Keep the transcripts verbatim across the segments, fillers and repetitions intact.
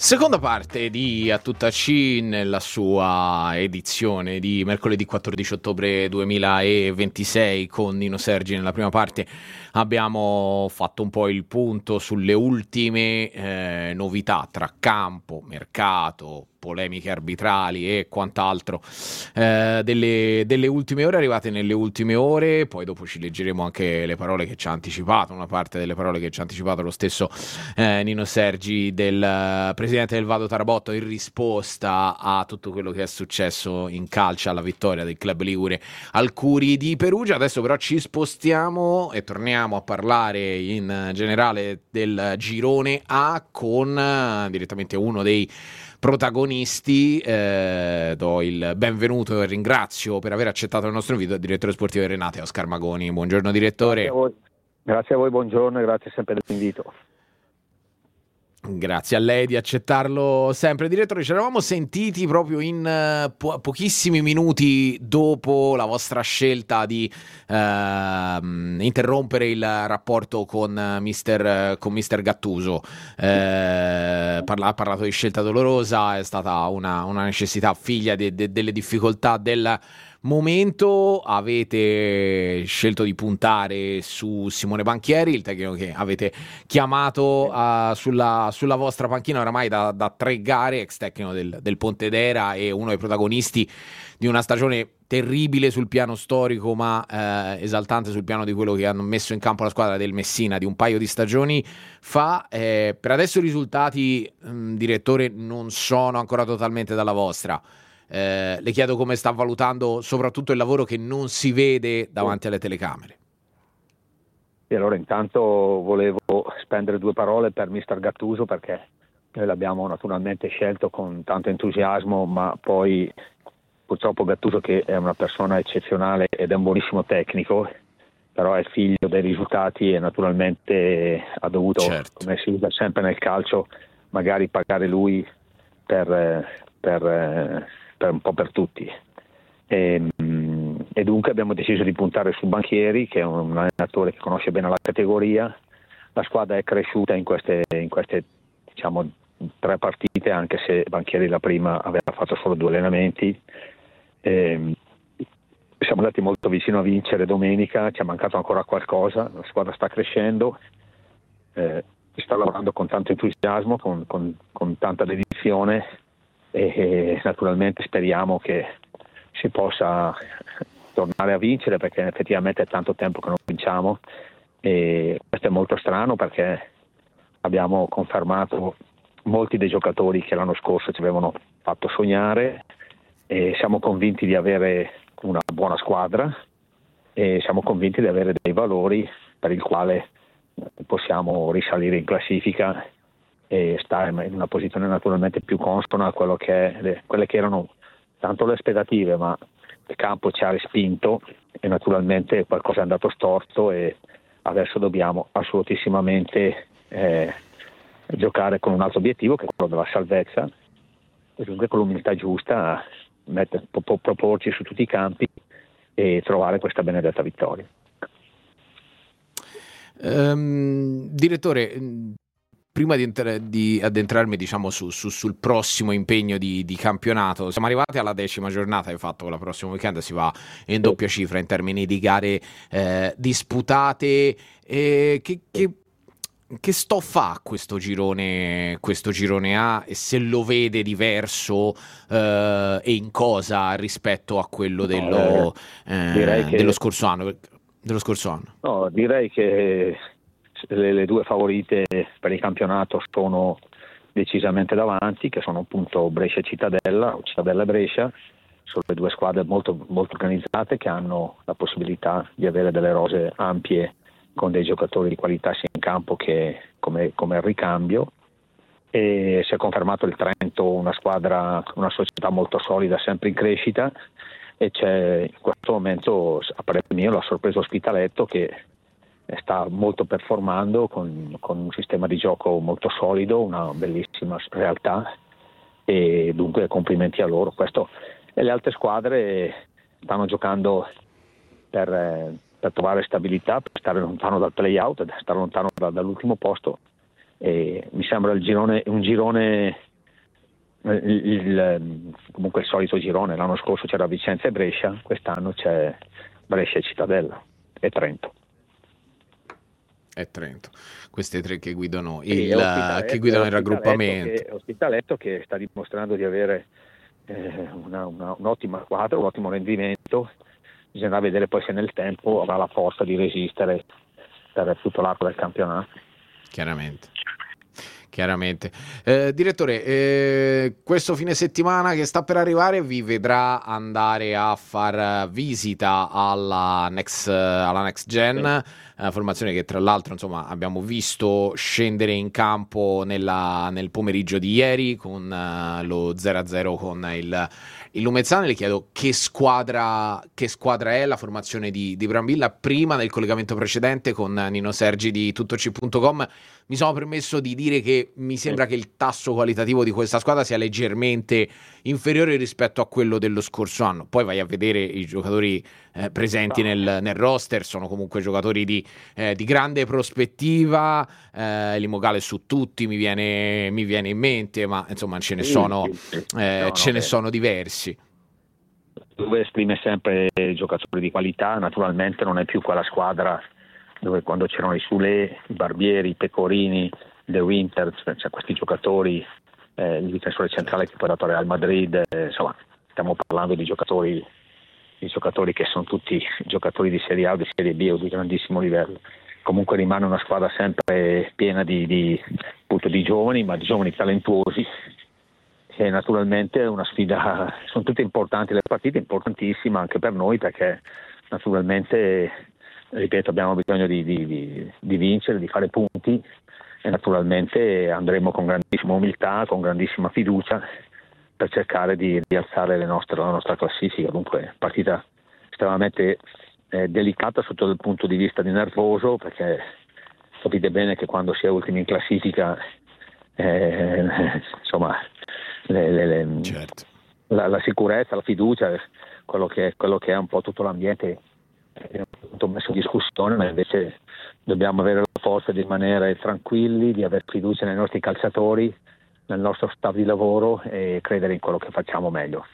Seconda parte di A Tutta C nella sua edizione di mercoledì quattordici ottobre duemilaventisei con Nino Sergi. Nella prima parte abbiamo fatto un po' il punto sulle ultime eh, novità tra campo, mercato, polemiche arbitrali e quant'altro eh, delle, delle ultime ore, arrivate nelle ultime ore. Poi dopo ci leggeremo anche le parole che ci ha anticipato, una parte delle parole che ci ha anticipato lo stesso eh, Nino Sergi, del uh, presidente del Vado Tarabotto, in risposta a tutto quello che è successo in calcio, alla vittoria del club ligure al Curi di Perugia. Adesso però ci spostiamo e torniamo a parlare in generale del girone A con uh, direttamente uno dei protagonisti. Eh, do il benvenuto e ringrazio per aver accettato il nostro invito al direttore sportivo del Renate, Oscar Magoni. Buongiorno direttore. Grazie a voi, grazie a voi, buongiorno e grazie sempre dell'invito. Grazie a lei di accettarlo sempre. Direttore, ci eravamo sentiti proprio in uh, po- pochissimi minuti dopo la vostra scelta di uh, interrompere il rapporto con uh, mister, uh, con mister Gattuso. Uh, parla- ha parlato di scelta dolorosa, è stata una, una necessità figlia de- de- delle difficoltà del momento. Avete scelto di puntare su Simone Banchieri, il tecnico che avete chiamato uh, sulla, sulla vostra panchina oramai da, da tre gare, ex tecnico del, del Pontedera e uno dei protagonisti di una stagione terribile sul piano storico, ma eh, esaltante sul piano di quello che hanno messo in campo la squadra del Messina di un paio di stagioni fa. Eh, per adesso i risultati, mh, direttore, non sono ancora totalmente dalla vostra. Eh, le chiedo come sta valutando soprattutto il lavoro che non si vede davanti alle telecamere. E allora intanto volevo spendere due parole per mister Gattuso, perché noi l'abbiamo naturalmente scelto con tanto entusiasmo, ma poi purtroppo Gattuso, che è una persona eccezionale ed è un buonissimo tecnico, però è figlio dei risultati e naturalmente ha dovuto, certo, come si usa sempre nel calcio, magari pagare lui per, per per un po' per tutti, e, e dunque abbiamo deciso di puntare su Banchieri, che è un allenatore che conosce bene la categoria. La squadra è cresciuta in queste, in queste diciamo tre partite, anche se Banchieri la prima aveva fatto solo due allenamenti. E siamo andati molto vicino a vincere domenica, ci è mancato ancora qualcosa, la squadra sta crescendo, eh, sta lavorando con tanto entusiasmo, con, con, con tanta dedizione, e naturalmente speriamo che si possa tornare a vincere, perché effettivamente è tanto tempo che non vinciamo e questo è molto strano, perché abbiamo confermato molti dei giocatori che l'anno scorso ci avevano fatto sognare e siamo convinti di avere una buona squadra e siamo convinti di avere dei valori per il quale possiamo risalire in classifica e stare in una posizione naturalmente più consona a quello che le, quelle che erano tanto le aspettative, ma il campo ci ha respinto e naturalmente qualcosa è andato storto e adesso dobbiamo assolutissimamente eh, giocare con un altro obiettivo, che è quello della salvezza, e dunque con l'umiltà giusta mettere, proporci su tutti i campi e trovare questa benedetta vittoria. Um, direttore, prima di, enter- di addentrarmi diciamo su, su, sul prossimo impegno di, di campionato, siamo arrivati alla decima giornata, di fatto la prossima weekend si va in doppia cifra in termini di gare eh, disputate. Eh, che, che, che stoffa ha questo girone, questo girone A, e se lo vede diverso eh, e in cosa rispetto a quello dello, eh, che... dello scorso anno? Dello scorso anno? No, direi che Le, le due favorite per il campionato sono decisamente davanti, che sono appunto Brescia e Cittadella, o Cittadella e Brescia. Sono le due squadre molto, molto organizzate, che hanno la possibilità di avere delle rose ampie con dei giocatori di qualità sia in campo che come, come ricambio, e si è confermato il Trento una squadra, una società molto solida, sempre in crescita, e c'è in questo momento, a parere mio, la sorpresa Ospitaletto, che sta molto performando con, con un sistema di gioco molto solido, una bellissima realtà, e dunque complimenti a loro. Questo, e le altre squadre stanno giocando per, per trovare stabilità, per stare lontano dal play-out, stare lontano da, dall'ultimo posto, e mi sembra il girone, un girone il, il, comunque il solito girone. L'anno scorso c'era Vicenza e Brescia, quest'anno c'è Brescia e Cittadella e Trento. E Trento, queste tre che guidano il, Ospitaletto, che guidano il raggruppamento. Che, Ospitaletto che sta dimostrando di avere eh, una, una, un'ottima squadra, un ottimo rendimento. Bisogna vedere poi se nel tempo avrà la forza di resistere per tutto l'arco del campionato. Chiaramente. Chiaramente. Eh, direttore, eh, questo fine settimana che sta per arrivare vi vedrà andare a far visita alla Next, alla Next Gen, sì. eh, formazione che tra l'altro insomma abbiamo visto scendere in campo nella, nel pomeriggio di ieri con uh, lo zero a zero con il, il Lumezzane. Le chiedo che squadra, che squadra è la formazione di, di Brambilla. Prima nel collegamento precedente con Nino Sergi di tuttoc punto com mi sono permesso di dire che mi sembra che il tasso qualitativo di questa squadra sia leggermente inferiore rispetto a quello dello scorso anno. Poi vai a vedere i giocatori eh, presenti nel, nel roster, sono comunque giocatori di, eh, di grande prospettiva. eh, Limogale su tutti mi viene, mi viene in mente, ma insomma ce ne sono, eh, no, ce no, ne sono diversi. Dove esprime sempre giocatori di qualità, naturalmente non è più quella squadra dove quando c'erano i Sule, i Barbieri, i Pecorini, De Winter, cioè questi giocatori, eh, il difensore centrale che poi ha dato Real Madrid, eh, insomma stiamo parlando di giocatori, di giocatori che sono tutti giocatori di Serie A o di Serie B o di grandissimo livello. Comunque rimane una squadra sempre piena di, di, appunto, di giovani, ma di giovani talentuosi, e naturalmente è una sfida, sono tutte importanti le partite, importantissima anche per noi perché naturalmente, ripeto, abbiamo bisogno di, di, di, di vincere, di fare punti e naturalmente andremo con grandissima umiltà, con grandissima fiducia per cercare di rialzare le nostre, la nostra classifica. Dunque partita estremamente eh, delicata sotto il punto di vista di nervoso, perché capite bene che quando si è ultimi in classifica eh, insomma le, le, le, certo. la, la sicurezza, la fiducia, quello che, quello che è un po' tutto l'ambiente è messo in discussione, ma invece dobbiamo avere la forza di rimanere tranquilli, di avere fiducia nei nostri calciatori, nel nostro staff di lavoro e credere in quello che facciamo meglio.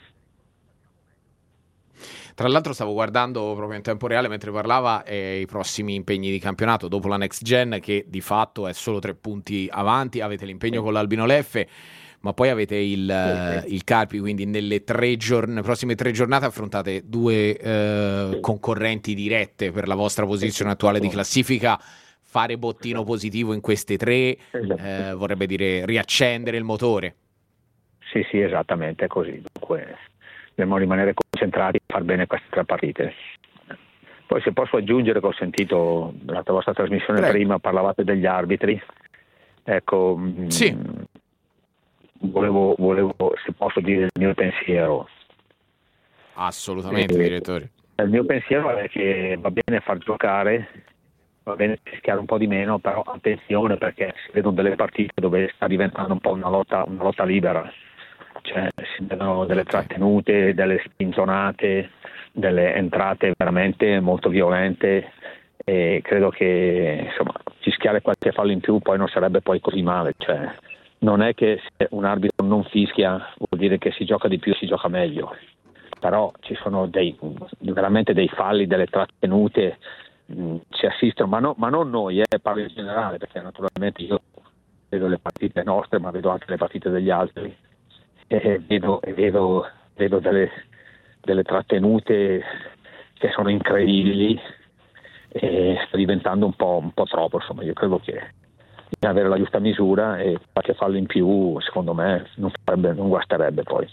Tra l'altro stavo guardando proprio in tempo reale mentre parlava eh, i prossimi impegni di campionato dopo la Next Gen, che di fatto è solo tre punti avanti. Avete l'impegno con l'Albino Leffe, ma poi avete il, il Carpi, quindi nelle tre giorn- prossime tre giornate affrontate due eh, concorrenti dirette per la vostra posizione attuale di classifica. Fare bottino positivo in queste tre eh, vorrebbe dire riaccendere il motore. Sì, sì, esattamente, è così. Dunque dobbiamo rimanere concentrati e far bene queste tre partite. Poi se posso aggiungere che ho sentito durante la vostra trasmissione Prego. prima parlavate degli arbitri, ecco, sì. mh, volevo, volevo se posso dire il mio pensiero. Assolutamente, eh, direttore. Il mio pensiero è che va bene far giocare, va bene rischiare un po' di meno, però attenzione, perché si vedono delle partite dove sta diventando un po' una lotta, una lotta libera. Cioè, si vedono delle trattenute, delle spinzonate, delle entrate veramente molto violente e credo che insomma fischiare qualche fallo in più poi non sarebbe poi così male. Cioè, non è che se un arbitro non fischia vuol dire che si gioca di più, si gioca meglio, però ci sono dei, veramente dei falli, delle trattenute, mh, si assistono, ma, no, ma non noi, eh, parlo in generale, perché naturalmente io vedo le partite nostre ma vedo anche le partite degli altri. E vedo, e vedo, vedo delle, delle trattenute che sono incredibili e sta diventando un po', un po' troppo. Insomma, io credo che bisogna avere la giusta misura e qualche fallo in più, secondo me, non, farebbe, non guasterebbe poi.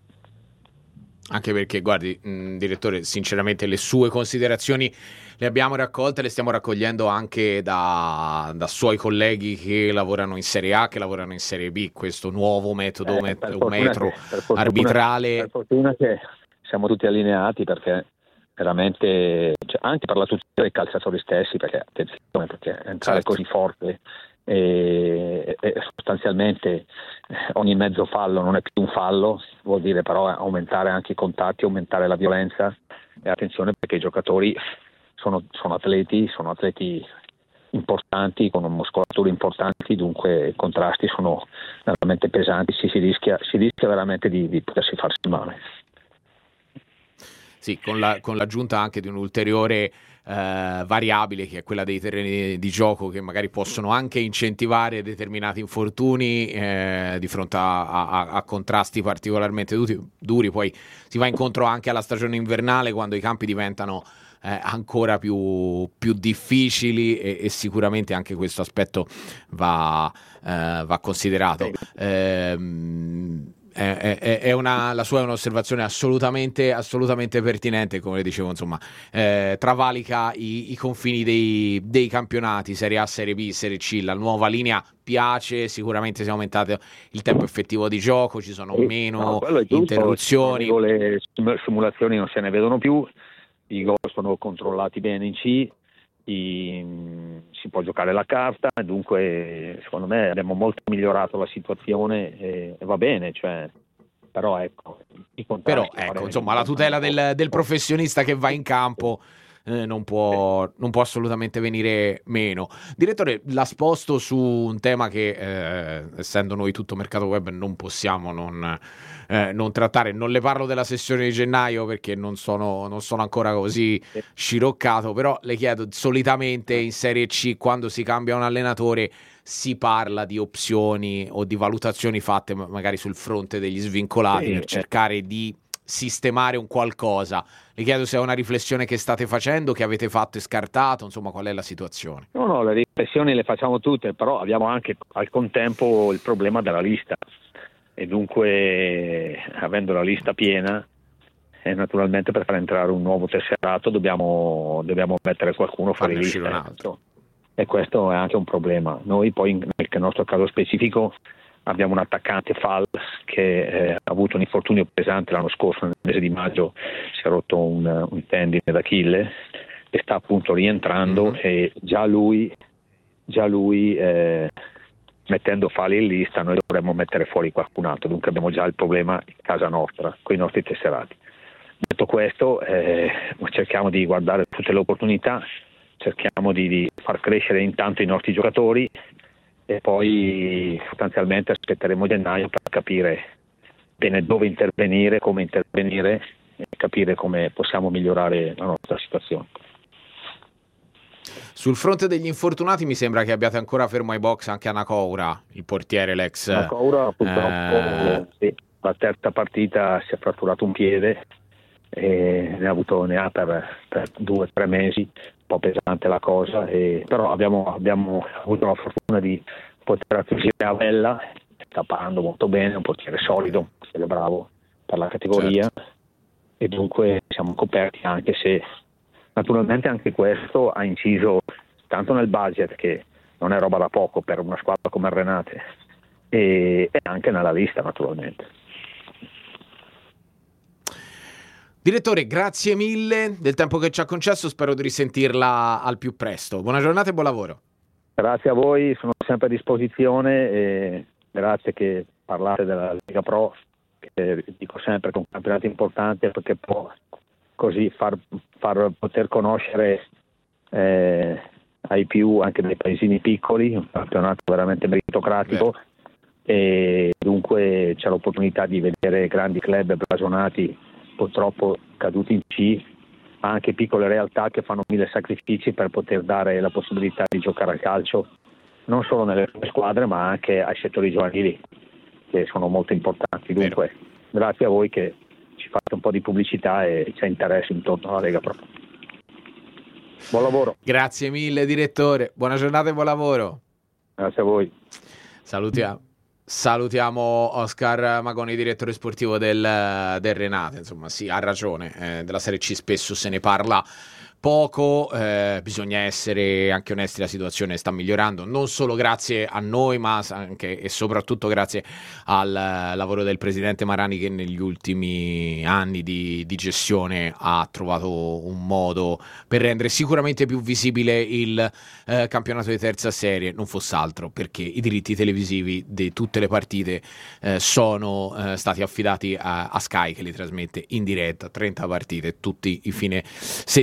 Anche perché, guardi, mh, direttore, sinceramente le sue considerazioni le abbiamo raccolte, le stiamo raccogliendo anche da, da suoi colleghi che lavorano in Serie A, che lavorano in Serie B, questo nuovo metodo, eh, met- un metro che, per fortuna, arbitrale. Per fortuna che siamo tutti allineati, perché veramente, cioè, anche per la tutela dei calciatori stessi, perché attenzione, perché entrare certo. così forte e, e sostanzialmente ogni mezzo fallo non è più un fallo, vuol dire però aumentare anche i contatti, aumentare la violenza, e attenzione perché i giocatori sono, sono atleti, sono atleti importanti, con muscolature importanti, dunque i contrasti sono, veramente pesanti, si, si, rischia, si rischia veramente di, di potersi farsi male. Sì, con, la, con l'aggiunta anche di un'ulteriore eh, variabile, che è quella dei terreni di gioco, che magari possono anche incentivare determinati infortuni eh, di fronte a, a, a contrasti particolarmente duri, duri. Poi si va incontro anche alla stagione invernale, quando i campi diventano eh, ancora più, più difficili, e, e sicuramente anche questo aspetto va, eh, va considerato. Ehm, È, è, è una, la sua è un'osservazione assolutamente, assolutamente pertinente, come dicevo, insomma, eh, travalica i, i confini dei, dei campionati, Serie A, Serie B, Serie C. La nuova linea piace, sicuramente si è aumentato il tempo effettivo di gioco, ci sono meno no, interruzioni. Le simulazioni non se ne vedono più, i gol sono controllati bene in C, i, si può giocare la carta, dunque secondo me abbiamo molto migliorato la situazione e, e va bene, cioè, però ecco, i però ecco, insomma, la tutela del, del professionista che va in campo eh, non può, non può assolutamente venire meno. Direttore, la sposto su un tema che eh, essendo noi tutto mercato web non possiamo non, eh, non trattare. Non le parlo della sessione di gennaio perché non sono, non sono ancora così sciroccato, però le chiedo, solitamente in Serie C, quando si cambia un allenatore, si parla di opzioni o di valutazioni fatte magari sul fronte degli svincolati, sì, per cercare di sistemare un qualcosa. Le chiedo se è una riflessione che state facendo, che avete fatto e scartato, insomma, qual è la situazione? No, no, le riflessioni le facciamo tutte, però abbiamo anche al contempo il problema della lista, e dunque, avendo la lista piena, e naturalmente per far entrare un nuovo tesserato dobbiamo, dobbiamo mettere qualcuno fuori lista. E questo è anche un problema. Noi poi nel nostro caso specifico abbiamo un attaccante Fall che eh, ha avuto un infortunio pesante l'anno scorso, nel mese di maggio si è rotto un, un tendine d'Achille e sta appunto rientrando, mm-hmm. e già lui, già lui eh, mettendo Fall in lista noi dovremmo mettere fuori qualcun altro, dunque abbiamo già il problema in casa nostra con i nostri tesserati. Detto questo, eh, cerchiamo di guardare tutte le opportunità, cerchiamo di, di far crescere intanto i nostri giocatori e poi sostanzialmente aspetteremo gennaio per capire bene dove intervenire, come intervenire e capire come possiamo migliorare la nostra situazione. Sul fronte degli infortunati mi sembra che abbiate ancora fermo ai box anche Anacoura, il portiere, l'ex Anacoura purtroppo eh... sì, la terza partita si è fratturato un piede e ne ha avuto ne ha per, per due o tre mesi, un po' pesante la cosa, e, però abbiamo, abbiamo avuto la fortuna di poter acquisire a Vella, sta parlando molto bene, un portiere solido, un portiere bravo per la categoria, certo. E dunque siamo coperti, anche se naturalmente anche questo ha inciso tanto nel budget, che non è roba da poco per una squadra come il Renate, e, e anche nella lista naturalmente. Direttore, grazie mille del tempo che ci ha concesso, spero di risentirla al più presto. Buona giornata e buon lavoro. Grazie a voi, sono sempre a disposizione e grazie che parlate della Lega Pro, che dico sempre che è un campionato importante perché può così far, far poter conoscere eh, ai più anche dei paesini piccoli, un campionato veramente meritocratico. Beh. E dunque c'è l'opportunità di vedere grandi club blasonati purtroppo caduti in C, ma anche piccole realtà che fanno mille sacrifici per poter dare la possibilità di giocare al calcio non solo nelle squadre ma anche ai settori giovanili, che sono molto importanti. Dunque Vero. Grazie a voi che ci fate un po' di pubblicità e c'è interesse intorno alla Lega Pro. Buon lavoro. Grazie mille direttore, buona giornata e buon lavoro. Grazie a voi. Salutiamo. Salutiamo Oscar Magoni, direttore sportivo del, del Renate. Insomma, sì, ha ragione, eh, della Serie C spesso se ne parla poco, eh, bisogna essere anche onesti, la situazione sta migliorando, non solo grazie a noi, ma anche e soprattutto grazie al lavoro del presidente Marani, che negli ultimi anni di, di gestione ha trovato un modo per rendere sicuramente più visibile il eh, campionato di terza serie, non fosse altro perché i diritti televisivi di tutte le partite eh, sono eh, stati affidati a, a Sky, che li trasmette in diretta, trenta partite tutti i fine settimana,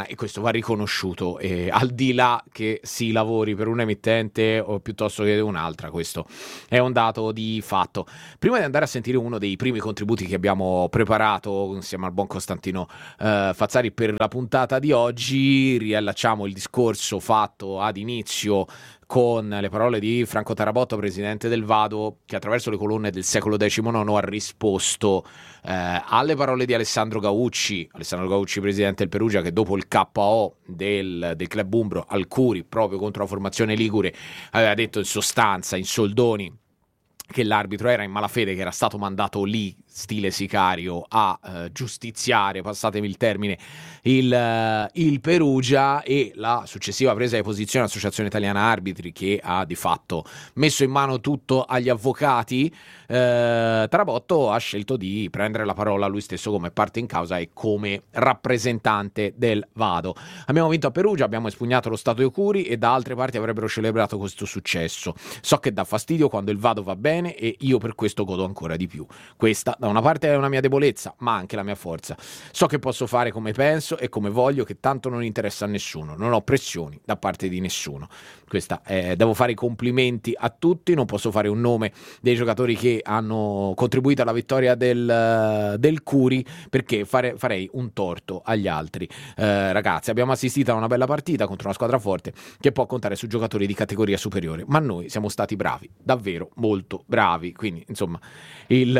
e questo va riconosciuto, eh, al di là che si lavori per un'emittente o piuttosto che un'altra, questo è un dato di fatto. Prima di andare a sentire uno dei primi contributi che abbiamo preparato insieme al buon Costantino eh, Fazzari per la puntata di oggi, riallacciamo il discorso fatto ad inizio con le parole di Franco Tarabotto, presidente del Vado, che attraverso le colonne del secolo diciannove ha risposto eh, alle parole di Alessandro Gaucci, Alessandro Gaucci presidente del Perugia, che dopo il K O del, del club umbro al Curi, proprio contro la formazione ligure, aveva detto in sostanza, in soldoni, che l'arbitro era in malafede, che era stato mandato lì, stile sicario, a eh, giustiziare, passatemi il termine, il, uh, il Perugia, e la successiva presa di posizione dell'Associazione Italiana Arbitri, che ha di fatto messo in mano tutto agli avvocati. eh, Tarabotto ha scelto di prendere la parola lui stesso come parte in causa e come rappresentante del Vado. Abbiamo vinto a Perugia, abbiamo espugnato lo Stato dei Curi e da altre parti avrebbero celebrato questo successo. So che dà fastidio quando il Vado va bene e io per questo godo ancora di più. Questa da una parte è una mia debolezza, ma anche la mia forza. So che posso fare come penso e come voglio, che tanto non interessa a nessuno. Non ho pressioni da parte di nessuno. Questa è, devo fare i complimenti a tutti, non posso fare un nome dei giocatori che hanno contribuito alla vittoria del, del Curi, perché fare, farei un torto agli altri. Eh, ragazzi, abbiamo assistito a una bella partita contro una squadra forte che può contare su giocatori di categoria superiore, ma noi siamo stati bravi, davvero molto bravi. Quindi, insomma, il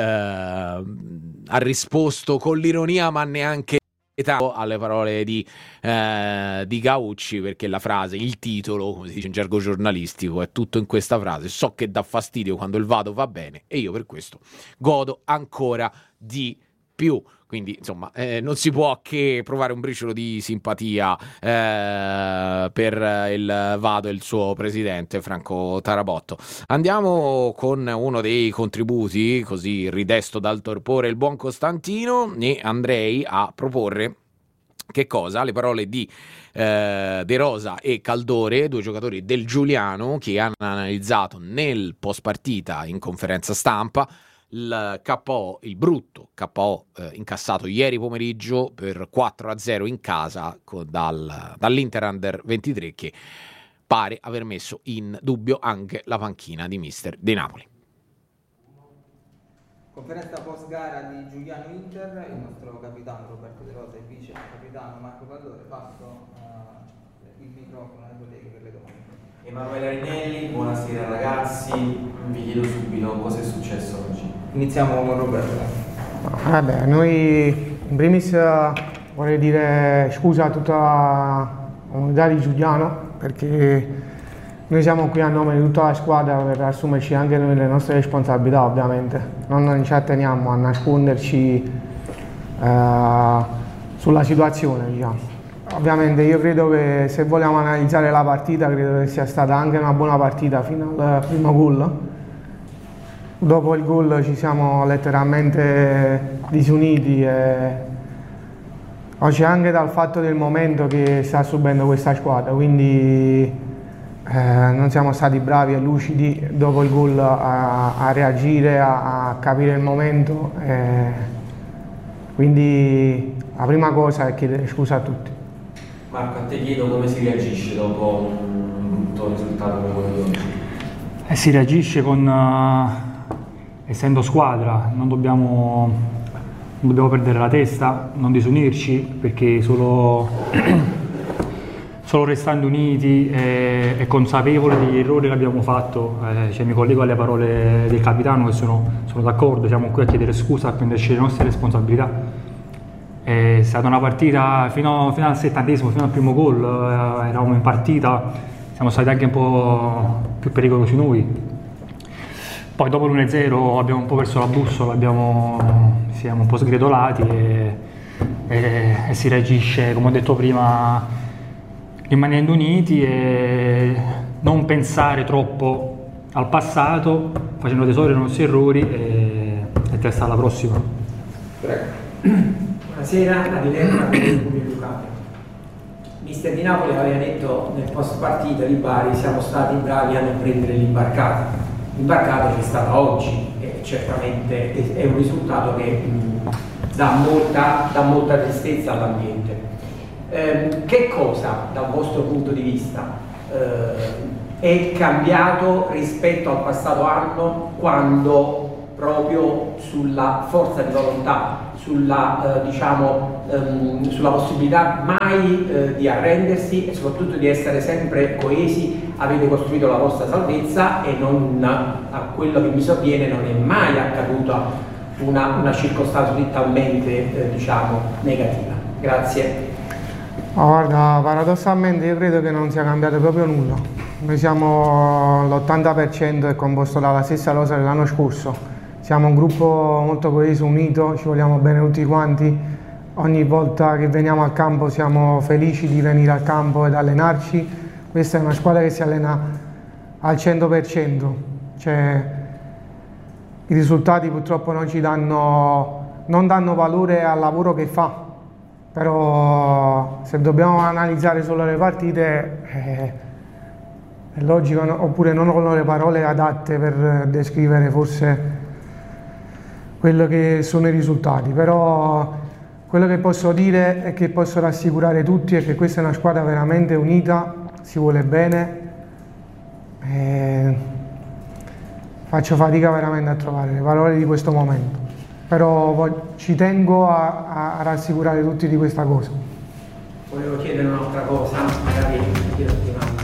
uh, ha risposto con l'ironia, ma neanche alle parole di, eh, di Gaucci, perché la frase, il titolo, come si dice in gergo giornalistico, è tutto in questa frase: so che dà fastidio quando il Vado va bene e io per questo godo ancora di più. Quindi, insomma, eh, non si può che provare un briciolo di simpatia eh, per il Vado e il suo presidente Franco Tarabotto. Andiamo con uno dei contributi, così ridesto dal torpore il buon Costantino, e andrei a proporre che cosa? Le parole di eh, De Rosa e Caldore, due giocatori del Giuliano, che hanno analizzato nel post partita in conferenza stampa il K O, il brutto K O eh, incassato ieri pomeriggio per quattro a zero in casa con, dal, dall'Inter Under ventitré, che pare aver messo in dubbio anche la panchina di mister di Napoli. Conferenza post gara di Giuliano Inter, il nostro capitano Roberto De Rosa e vice capitano Marco Caldore. Passo uh, il microfono ai colleghi per le domande. Emanuele Arinelli, buonasera ragazzi, vi chiedo subito cosa è successo oggi. Iniziamo con Roberto. Vabbè, noi in primis vorrei dire scusa a tutta la comunità di Giuliano, perché noi siamo qui a nome di tutta la squadra per assumerci anche noi le nostre responsabilità, ovviamente. Non ci atteniamo a nasconderci eh, sulla situazione, diciamo. Ovviamente io credo che se vogliamo analizzare la partita, credo che sia stata anche una buona partita fino al primo gol. Dopo il gol ci siamo letteralmente disuniti e oggi anche dal fatto del momento che sta subendo questa squadra, quindi eh, non siamo stati bravi e lucidi dopo il gol a, a reagire, a, a capire il momento, e quindi la prima cosa è chiedere scusa a tutti. Marco, a te chiedo come si reagisce dopo un brutto risultato come quello di oggi? Eh, si reagisce con, uh, essendo squadra, non dobbiamo, non dobbiamo perdere la testa, non disunirci, perché solo, solo restando uniti e, e consapevoli degli errori che abbiamo fatto, eh, cioè mi collego alle parole del capitano, che sono, sono d'accordo, siamo qui a chiedere scusa, a prenderci le nostre responsabilità. È stata una partita fino, fino al settantesimo, fino al primo gol, eh, eravamo in partita, siamo stati anche un po' più pericolosi noi. Poi dopo l'uno a zero abbiamo un po' perso la bussola, abbiamo, siamo un po' sgretolati e, e, e si reagisce, come ho detto prima, rimanendo uniti e non pensare troppo al passato, facendo tesoro dei nostri errori e, e testa alla prossima. Prego. Buonasera, Adilena Ducati. Mister Di Napoli aveva detto nel post partita di Bari: siamo stati bravi a non prendere l'imbarcata. L'imbarcata c'è stata oggi e certamente è un risultato che mh, dà, molta, dà molta tristezza all'ambiente. Eh, che cosa dal vostro punto di vista eh, è cambiato rispetto al passato anno, quando proprio sulla forza di volontà, sulla, eh, diciamo, ehm, sulla possibilità mai eh, di arrendersi e soprattutto di essere sempre coesi, avete costruito la vostra salvezza e non, a quello che mi sovviene non è mai accaduta una, una circostanza così talmente eh, diciamo, negativa. Grazie. Oh, guarda, paradossalmente io credo che non sia cambiato proprio nulla. Noi siamo l'ottanta per cento è composto dalla stessa rosa dell'anno scorso. Siamo un gruppo molto coeso, unito, ci vogliamo bene tutti quanti. Ogni volta che veniamo al campo siamo felici di venire al campo ed allenarci. Questa è una squadra che si allena al cento per cento. Cioè, i risultati purtroppo non ci danno, non danno valore al lavoro che fa. Però se dobbiamo analizzare solo le partite eh, è logico, no? Oppure non ho le parole adatte per descrivere forse quello che sono i risultati, però quello che posso dire e che posso rassicurare tutti è che questa è una squadra veramente unita, si vuole bene e faccio fatica veramente a trovare le parole di questo momento, però ci tengo a, a, a rassicurare tutti di questa cosa. Volevo chiedere un'altra cosa, magari